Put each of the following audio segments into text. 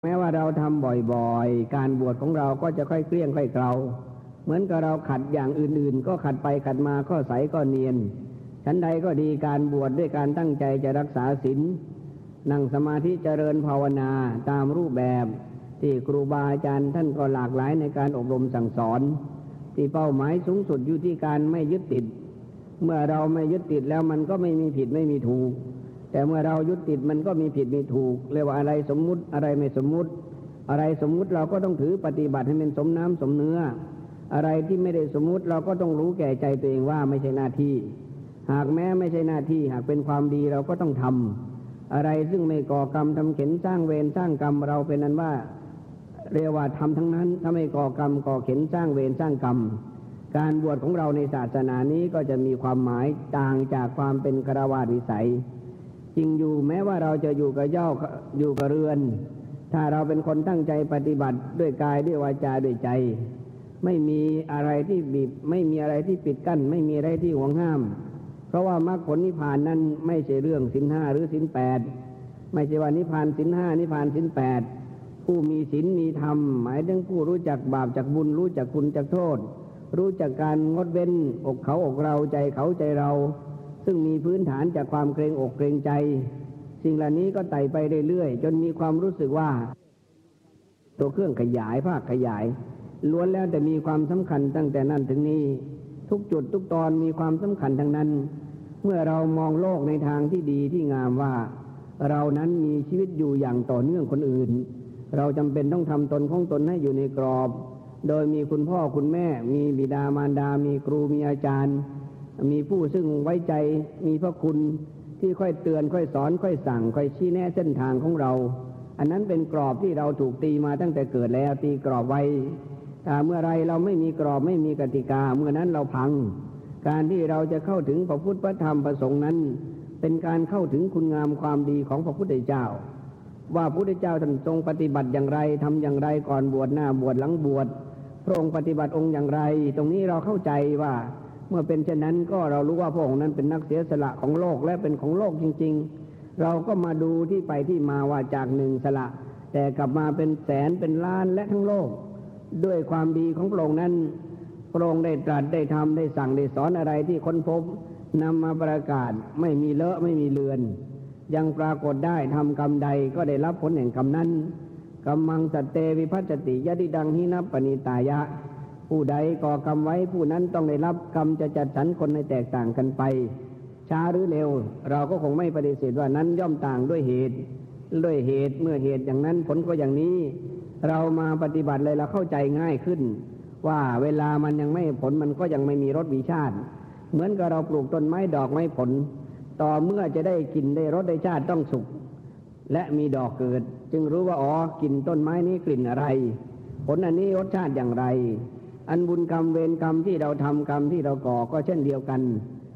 แม้ว่าเราทำบ่อยๆการบวชของเราก็จะค่อยเกลี้ยงค่อยเกลาเหมือนกับเราขัดอย่างอื่นๆก็ขัดไปขัดมาก็ใสก็เนียนชั้นใดก็ดีการบวชด้วยการตั้งใจจะรักษาศีลนั่งสมาธิเจริญภาวนาตามรูปแบบที่ครูบาอาจารย์ท่านก็หลากหลายในการอบรมสั่งสอนที่เป้าหมายสูงสุดอยู่ที่การไม่ยึดติดเมื่อเราไม่ยึดติดแล้วมันก็ไม่มีผิดไม่มีถูกแต่เมื่อเรายึดติดมันก็มีผิดมีถูกเรียกว่าอะไรสมมุติอะไรไม่สมมุติอะไรสมมุติเราก็ต้องถือปฏิบัติให้เป็นสมน้ำสมเนื้ออะไรที่ไม่ได้สมมุติเราก็ต้องรู้แก่ใจตัวเองว่าไม่ใช่หน้าที่หากแม้ไม่ใช่หน้าที่หากเป็นความดีเราก็ต้องทำอะไรซึ่งไม่ก่อกรรมทำเข็ญสร้างเวรสร้างกรรมเราเป็นนั้นว่าเรียกว่าทำทั้งนั้นถ้าไม่ก่อกรรมก่อเข็ญสร้างเวรสร้างกรรมการบวชของเราในศาสนานี้ก็จะมีความหมายต่างจากความเป็นฆราวาสวิสัยจริงอยู่แม้ว่าเราจะอยู่กับย่ออยู่กับเรือนถ้าเราเป็นคนตั้งใจปฏิบัติด้วยกายด้วยวาจาด้วยใจไม่มีอะไรที่บีบไม่มีอะไรที่ปิดกั้นไม่มีอะไรที่ห่วงห้ามเพราะว่ามรรคผลนิพพานนั้นไม่ใช่เรื่องศีลห้าหรือศีลแปดไม่ใช่ว่านิพพานศีลห้านิพพานศีลแปดผู้มีศีลมีธรรมหมายถึงผู้รู้จักบาปจักบุญรู้จักคุณจักโทษรู้จักการงดเว้นอกเขาอกเราใจเขาใจเราซึ่งมีพื้นฐานจากความเกรงอกเกรงใจสิ่งเหล่านี้ก็ไต่ไปเรื่อยๆจนมีความรู้สึกว่าตัวเครื่องขยายภาคขยายล้วนแล้วแต่มีความสำคัญตั้งแต่นั้นถึงนี้ทุกจุดทุกตอนมีความสำคัญทั้งนั้นเมื่อเรามองโลกในทางที่ดีที่งามว่าเรานั้นมีชีวิตอยู่อย่างต่อเนื่องคนอื่นเราจำเป็นต้องทำตนของตนให้อยู่ในกรอบโดยมีคุณพ่อคุณแม่มีบิดามารดามีครูมีอาจารย์มีผู้ซึ่งไว้ใจมีพระคุณที่ค่อยเตือนค่อยสอนค่อยสั่งค่อยชี้แนะเส้นทางของเราอันนั้นเป็นกรอบที่เราถูกตีมาตั้งแต่เกิดแล้วตีกรอบไว้แต่เมื่อไรเราไม่มีกรอบไม่มีกติกาเมื่อนั้นเราพังการที่เราจะเข้าถึงพระพุทธพระธรรมพระสงฆ์นั้นเป็นการเข้าถึงคุณงามความดีของพระพุทธเจ้าว่าพระพุทธเจ้าท่านทรงปฏิบัติอย่างไรทำอย่างไรก่อนบวชหน้าบวชหลังบวชพระองค์ปฏิบัติองค์อย่างไรตรงนี้เราเข้าใจว่าเมื่อเป็นเช่นนั้นก็เรารู้ว่าพระองค์นั้นเป็นนักเสียสละของโลกและเป็นของโลกจริงๆเราก็มาดูที่ไปที่มาว่าจากหนึ่งสละแต่กลับมาเป็นแสนเป็นล้านและทั้งโลกด้วยความดีของพระองค์นั้นพระองค์ได้ตรัสได้ทำได้สั่งได้สอนอะไรที่ค้นพบนำมาประกาศไม่มีเลอะไม่มีเลือนยังปรากฏได้ทำกรรมใดก็ได้รับผลแห่งกรรมนั้นกัมมังสัตเตวิภัชติยะติดังหินะปณิตายะผู้ใดก่อกรรมไว้ผู้นั้นต้องได้รับกรรมจะจัดสรรคนให้แตกต่างกันไปช้าหรือเร็วเราก็คงไม่ปฏิเสธว่านั้นย่อมต่างด้วยเหตุเมื่อเหตุอย่างนั้นผลก็อย่างนี้เรามาปฏิบัติเลยเราเข้าใจง่ายขึ้นว่าเวลามันยังไม่ผลมันก็ยังไม่มีรสมีชาติเหมือนกับเราปลูกต้นไม้ดอกไม้ผลต่อเมื่อจะได้กินได้รสได้ชาติต้องสุกและมีดอกเกิดจึงรู้ว่าอ๋อกลิ่นต้นไม้นี้กลิ่นอะไรผลอันนี้รสชาติอย่างไรอันบุญกรรมเวรกรรมที่เราทำกรรมที่เราก่อก็เช่นเดียวกัน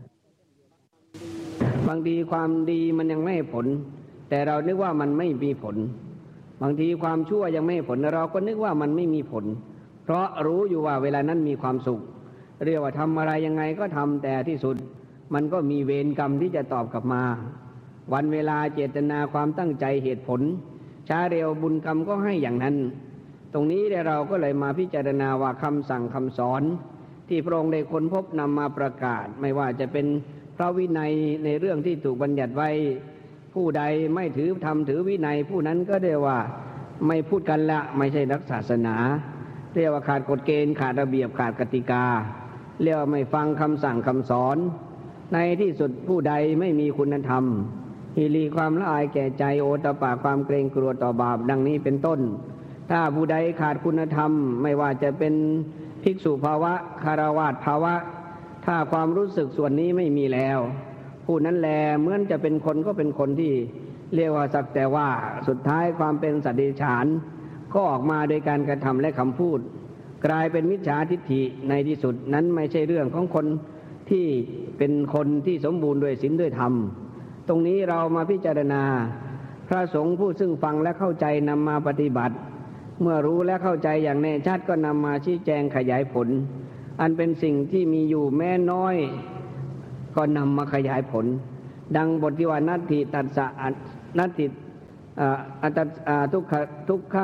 บางทีความดีมันยังไม่ผลแต่เรานึกว่ามันไม่มีผลบางทีความชั่วยังไม่ผลเราก็นึกว่ามันไม่มีผลเพราะรู้อยู่ว่าเวลานั้นมีความสุขเรียกว่าทำอะไรยังไงก็ทำแต่ที่สุดมันก็มีเวรกรรมที่จะตอบกลับมาวันเวลาเจตนาความตั้งใจเหตุผลช้าเร็วบุญกรรมก็ให้อย่างนั้นตรงนี้เราก็เลยมาพิจารณาว่าคำสั่งคำสอนที่พระองค์ได้ค้นพบนำมาประกาศไม่ว่าจะเป็นพระวินัยในเรื่องที่ถูกบัญญัติไว้ผู้ใดไม่ถือธรรมถือวินัยผู้นั้นก็เรียกว่าไม่พูดกันละไม่ใช่นักศาสนาเรียกว่าขาดกฎเกณฑ์ขาดระเบียบขาดกติกาเรียกว่าไม่ฟังคำสั่งคำสอนในที่สุดผู้ใดไม่มีคุณธรรมฮิริความละอายแก่ใจโอตปะความเกรงกลัวต่อบาปดังนี้เป็นต้นถ้าผู้ใดขาดคุณธรรมไม่ว่าจะเป็นภิกษุภาวะคฤหัสถ์ภาวะถ้าความรู้สึกส่วนนี้ไม่มีแล้วผู้นั้นแลเหมือนจะเป็นคนก็เป็นคนที่เรียกว่าสักแต่ว่าสุดท้ายความเป็นสัตว์เดรัจฉานก็ออกมาโดยการกระทำและคำพูดกลายเป็นมิจฉาทิฏฐิในที่สุดนั้นไม่ใช่เรื่องของคนที่เป็นคนที่สมบูรณ์ด้วยศีลด้วยธรรมตรงนี้เรามาพิจารณาพระสงฆ์ผู้ซึ่งฟังและเข้าใจนำมาปฏิบัติเมื่อรู้และเข้าใจอย่างแน่ชัดก็นำมาชี้แจงขยายผลอันเป็นสิ่งที่มีอยู่แม้น้อยก็นำมาขยายผลดังบทที่ว่านัตถิตัสสะนัตถิอัตทุกข